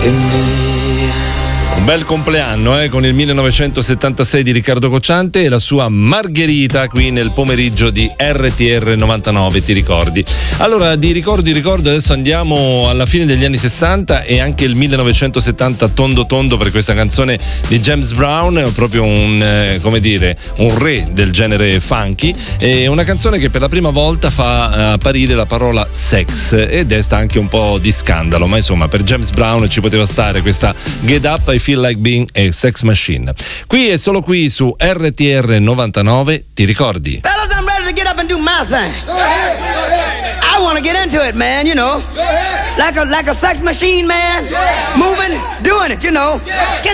Un bel compleanno con il 1976 di Riccardo Cocciante e la sua Margherita qui nel pomeriggio di RTR 99, ti ricordi? Allora, di ricordo adesso andiamo alla fine degli anni 60 e anche il 1970 tondo per questa canzone di James Brown, proprio un re del genere funky, e una canzone che per la prima volta fa apparire la parola sex e desta anche un po' di scandalo, ma insomma per James Brown ci poteva stare questa Get Up, I Feel Like Being a Sex Machine. Qui e solo qui su RTR 99, ti ricordi? Fellas, I'm ready to get up and do my thing. Go ahead. I want to get into it, man, you know. Like a sex machine, man. Yeah. Moving, doing it, you know. Yeah. Can